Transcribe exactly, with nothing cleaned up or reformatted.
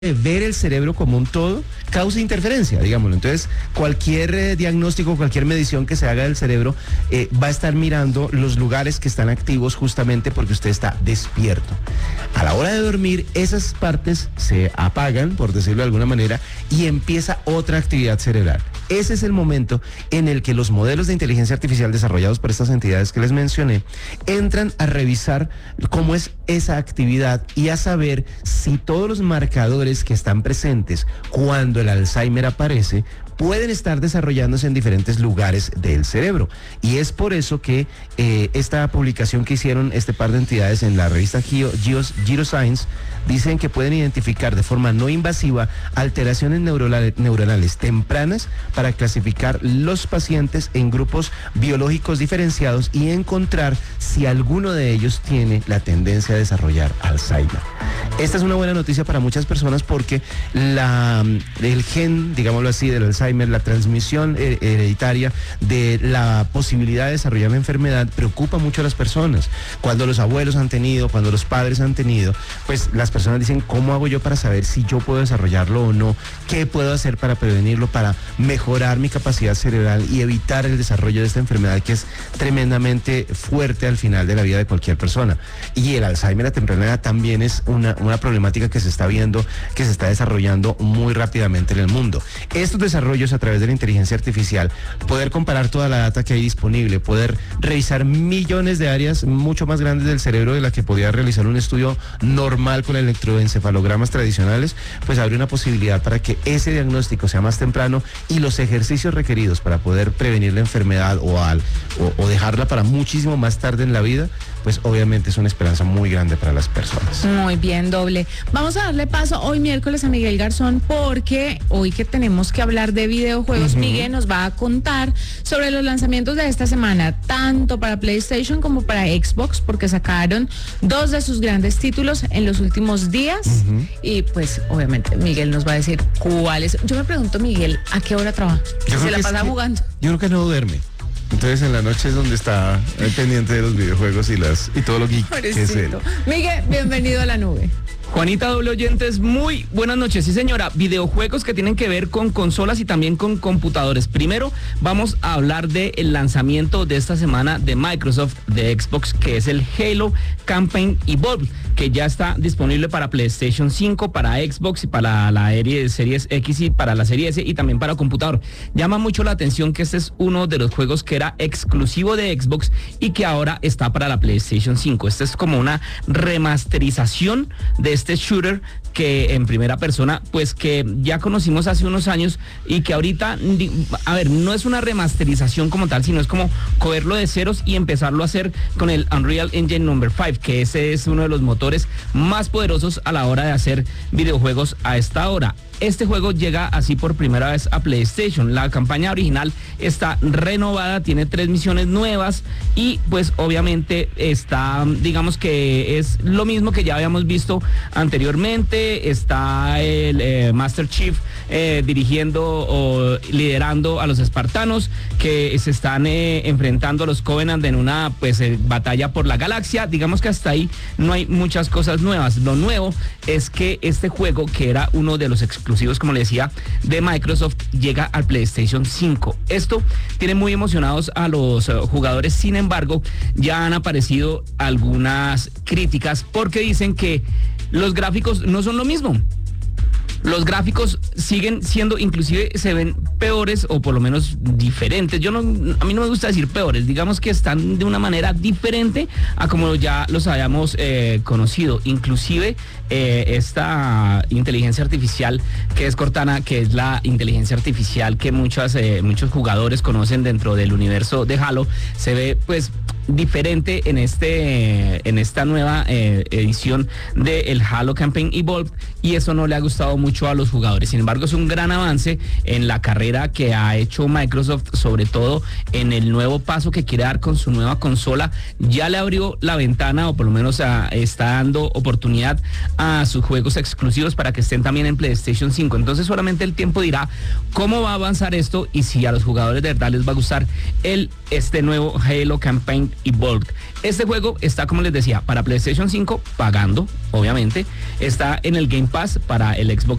ver el cerebro como un todo causa interferencia, digámoslo. Entonces, cualquier eh, diagnóstico, cualquier medición que se haga del cerebro eh, va a estar mirando los lugares que están activos justamente porque usted está despierto. A la hora de dormir, esas partes se apagan, por decirlo de alguna manera, y empieza otra actividad cerebral. Ese es el momento en el que los modelos de inteligencia artificial desarrollados por estas entidades que les mencioné entran a revisar cómo es esa actividad y a saber si todos los marcadores que están presentes cuando el Alzheimer aparece pueden estar desarrollándose en diferentes lugares del cerebro. Y es por eso que eh, esta publicación que hicieron este par de entidades en la revista Geo, Geos, Neuroscience dicen que pueden identificar de forma no invasiva alteraciones neuronales, neuronales tempranas para clasificar los pacientes en grupos biológicos diferenciados y encontrar si alguno de ellos tiene la tendencia a desarrollar Alzheimer. Esta es una buena noticia para muchas personas porque la, el gen, digámoslo así, del Alzheimer, la transmisión hereditaria de la posibilidad de desarrollar la enfermedad preocupa mucho a las personas. Cuando los abuelos han tenido, cuando los padres han tenido, pues las personas dicen, ¿cómo hago yo para saber si yo puedo desarrollarlo o no? ¿Qué puedo hacer para prevenirlo, para mejorar mi capacidad cerebral y evitar el desarrollo de esta enfermedad que es tremendamente fuerte al final de la vida de cualquier persona? Y el Alzheimer a temprana edad también es una, una problemática que se está viendo, que se está desarrollando muy rápidamente en el mundo. Estos desarrollos a través de la inteligencia artificial, poder comparar toda la data que hay disponible, poder revisar millones de áreas mucho más grandes del cerebro de la que podía realizar un estudio normal con electroencefalogramas tradicionales, pues abre una posibilidad para que ese diagnóstico sea más temprano y los ejercicios requeridos para poder prevenir la enfermedad o, al, o, o dejarla para muchísimo más tarde en la vida, pues obviamente es una esperanza muy grande para las personas. Muy bien, Doble. Vamos a darle paso hoy miércoles a Miguel Garzón porque hoy que tenemos que hablar de videojuegos, uh-huh. Miguel nos va a contar sobre los lanzamientos de esta semana, tanto para PlayStation como para Xbox, porque sacaron dos de sus grandes títulos en los últimos días, uh-huh. Y pues obviamente Miguel nos va a decir cuáles. Yo me pregunto, Miguel, ¿a qué hora trabaja? ¿Se la pasa jugando? Yo creo que no duerme. Entonces en la noche es donde está pendiente de los videojuegos y las y todo lo geek que es él. Miguel, bienvenido a la nube. Juanita, doble oyentes, muy buenas noches. Sí, señora, videojuegos que tienen que ver con consolas y también con computadores. Primero, vamos a hablar del lanzamiento de esta semana de Microsoft, de Xbox, que es el Halo Campaign Evolved, que ya está disponible para PlayStation cinco, para Xbox y para la Series X y para la Serie S y también para computador. Llama mucho la atención que este es uno de los juegos que era exclusivo de Xbox y que ahora está para la PlayStation cinco. Este es como una remasterización de este shooter que en primera persona, pues que ya conocimos hace unos años y que ahorita, a ver, no es una remasterización como tal, sino es como cogerlo de ceros y empezarlo a hacer con el Unreal Engine número cinco, que ese es uno de los motores más poderosos a la hora de hacer videojuegos a esta hora. Este juego llega así por primera vez a PlayStation. La campaña original está renovada, tiene tres misiones nuevas y pues obviamente está, digamos que es lo mismo que ya habíamos visto anteriormente. Está el eh, Master Chief eh, dirigiendo o liderando a los espartanos que se están eh, enfrentando a los Covenant en una pues eh, batalla por la galaxia. Digamos que hasta ahí no hay muchas cosas nuevas. Lo nuevo es que este juego, que era uno de los exclusivos, como le decía, de Microsoft, llega al PlayStation cinco. Esto tiene muy emocionados a los uh, jugadores. Sin embargo, ya han aparecido algunas críticas porque dicen que los gráficos no son lo mismo. Los gráficos siguen siendo, inclusive se ven peores o por lo menos diferentes. Yo no, a mí no me gusta decir peores, digamos que están de una manera diferente a como ya los habíamos eh, conocido. Inclusive eh, esta inteligencia artificial que es Cortana, que es la inteligencia artificial que muchas, eh, muchos jugadores conocen dentro del universo de Halo, se ve pues diferente en este en esta nueva eh, edición del Halo Campaign Evolved, y eso no le ha gustado mucho a los jugadores. Sin embargo, es un gran avance en la carrera que ha hecho Microsoft, sobre todo en el nuevo paso que quiere dar con su nueva consola. Ya le abrió la ventana, o por lo menos a, está dando oportunidad a sus juegos exclusivos para que estén también en PlayStation cinco. Entonces solamente el tiempo dirá cómo va a avanzar esto y si a los jugadores de verdad les va a gustar el este nuevo Halo Campaign Pokémon Evolved. Este juego está, como les decía, para PlayStation cinco, pagando, obviamente. Está en el Game Pass para el Xbox